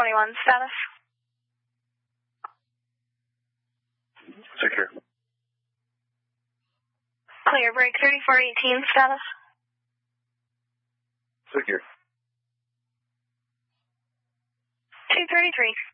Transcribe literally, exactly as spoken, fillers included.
twenty-one status. Secure. Clear break thirty-four eighteen status. Secure. two thirty-three.